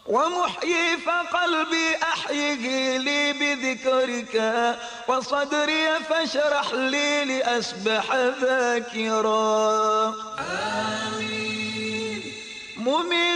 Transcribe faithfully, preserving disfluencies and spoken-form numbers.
ومحيي فقلبي أحيه لي بذكرك، وصدري فاشرح لي لأسبح ذاكرا. آمين.